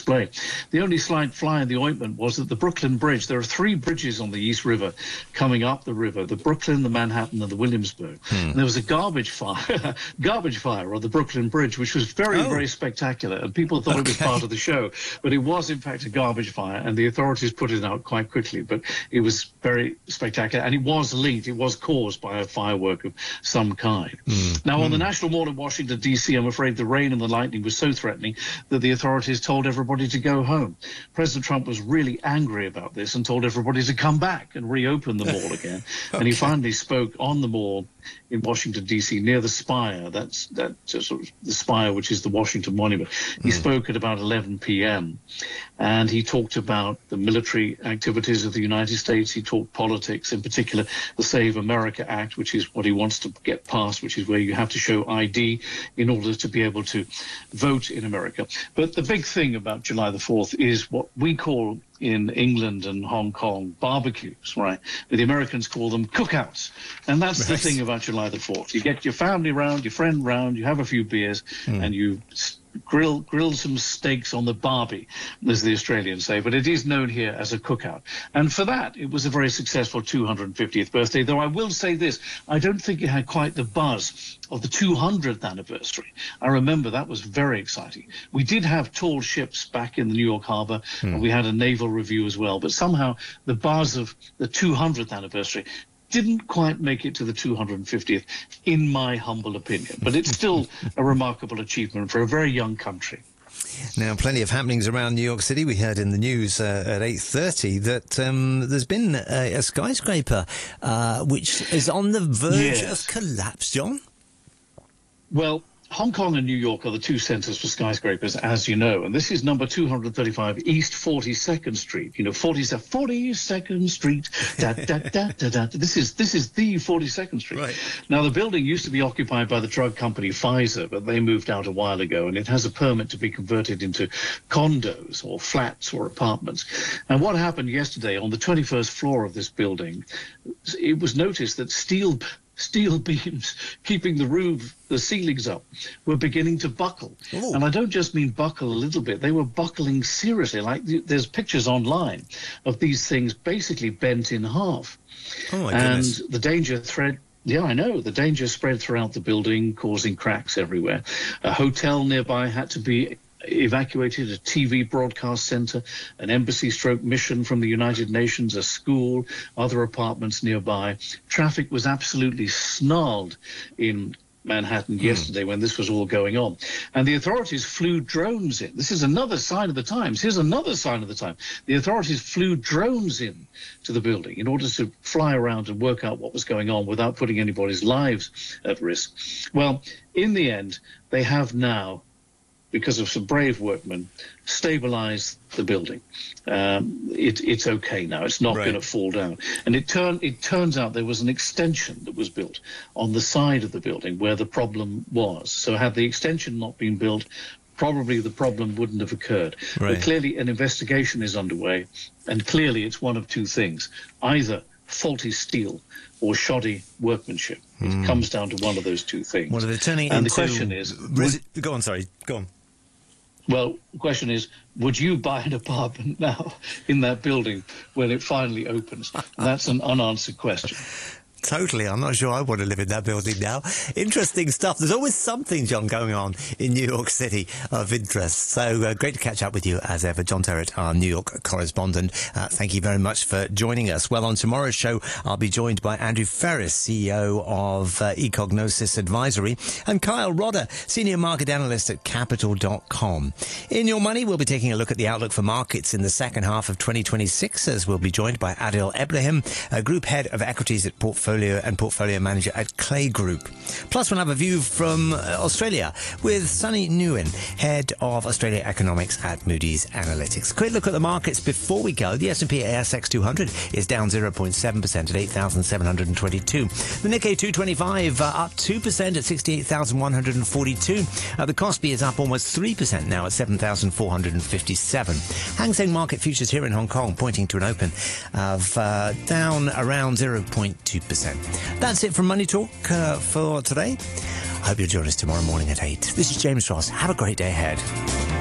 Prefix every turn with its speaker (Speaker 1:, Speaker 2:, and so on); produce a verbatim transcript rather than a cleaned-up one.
Speaker 1: display. The only slight fly in the ointment was that the Brooklyn Bridge, there are three bridges on the East River coming up the river, the Brooklyn, the Manhattan, and the Williamsburg. Hmm. And there was a garbage fire, garbage fire on the Brooklyn Bridge, which was very, oh. very spectacular. And people thought okay. it was part of the show, but it was, in fact, a garbage fire, and the authorities put it out quite quickly. But it was very spectacular, and it was linked, it was caused by a firework of some kind. Mm. Now, on mm. the National Mall in Washington, D C, I'm afraid the rain and the lightning was so threatening that the authorities told everybody to go home. President Trump was really angry about this and told everybody to come back and reopen the mall again. okay. And he finally spoke on the mall in Washington, D C, near the Spire. That's that uh, sort of the Spire, which is the Washington Monument. He mm. spoke at about eleven p m and he talked about the military activities of the United States. He talked politics, in particular the Save America Act, which is what he wants to get passed, which is where you have to show I D in order to be able to vote in America. But the big thing about July the fourth is what we call in England and Hong Kong barbecues, right? But the Americans call them cookouts. And that's right. the thing about July the fourth. You get your family round, your friend round, you have a few beers, mm. and you grill grill some steaks on the barbie, as the Australians say, but it is known here as a cookout. And for that, it was a very successful two hundred fiftieth birthday, though I will say this, I don't think it had quite the buzz of the two hundredth anniversary. I remember that was very exciting. We did have tall ships back in the New York Harbor, hmm. and we had a naval review as well, but somehow the buzz of the two hundredth anniversary didn't quite make it to the two hundred fiftieth, in my humble opinion. But it's still a remarkable achievement for a very young country.
Speaker 2: Now, plenty of happenings around New York City. We heard in the news uh, at eight thirty that um, there's been a, a skyscraper uh, which is on the verge yes. of collapse, John. Well, Hong Kong and New York are the two centres for skyscrapers, as you know, and this is number two hundred thirty-five East forty-second Street. You know, forty-second Street. Da, da, da, da, da. This is this is the forty-second Street. Right. Now, the building used to be occupied by the drug company Pfizer, but they moved out a while ago, and it has a permit to be converted into condos or flats or apartments. And what happened yesterday on the twenty-first floor of this building, it was noticed that steel. Steel beams keeping the roof, the ceilings up, were beginning to buckle. Ooh. And I don't just mean buckle a little bit. They were buckling seriously. Like there's pictures online of these things basically bent in half. Oh, my goodness. And the danger thread... Yeah, I know. The danger spread throughout the building, causing cracks everywhere. A hotel nearby had to be evacuated, a T V broadcast center, an embassy stroke mission from the United Nations, a school, other apartments nearby. Traffic was absolutely snarled in Manhattan hmm. yesterday when this was all going on. And the authorities flew drones in. This is another sign of the times. Here's another sign of the time. The authorities flew drones in to the building in order to fly around and work out what was going on without putting anybody's lives at risk. Well, in the end, they have now, because of some brave workmen, stabilize the building. Um, it, it's okay now. It's not right. going to fall down. And it, turn, it turns out there was an extension that was built on the side of the building where the problem was. So had the extension not been built, probably the problem wouldn't have occurred. Right. But clearly an investigation is underway, and clearly it's one of two things. Either faulty steel or shoddy workmanship. It mm. comes down to one of those two things. Well, they're turning
Speaker 1: and
Speaker 2: into...
Speaker 1: the question is...
Speaker 2: Would... Go on, sorry. Go on.
Speaker 1: Well, the question is, would you buy an apartment now in that building when it finally opens? That's an unanswered question.
Speaker 2: Totally. I'm not sure I want to live in that building now. Interesting stuff. There's always something, John, going on in New York City of interest. So uh, great to catch up with you as ever. John Terrett, our New York correspondent. Uh, thank you very much for joining us. Well, on tomorrow's show, I'll be joined by Andrew Ferris, C E O of uh, Ecognosis Advisory, and Kyle Rodder, Senior Market Analyst at Capital dot com. In Your Money, we'll be taking a look at the outlook for markets in the second half of twenty twenty-six, as we'll be joined by Adil Ebrahim, a Group Head of Equities at Portfolio and Portfolio Manager at Clay Group. Plus, we'll have a view from uh, Australia with Sunny Nguyen, Head of Australia Economics at Moody's Analytics. Quick look at the markets before we go. The S and P A S X two hundred is down zero point seven percent at eight thousand seven hundred twenty-two. The Nikkei two twenty-five uh, up two percent at sixty-eight thousand one hundred forty-two. Uh, the Kospi is up almost three percent now at seven thousand four hundred fifty-seven. Hang Seng Market Futures here in Hong Kong pointing to an open of uh, down around zero point two percent. That's it from Money Talk uh, for today. I hope you'll join us tomorrow morning at eight. This is James Ross. Have a great day ahead.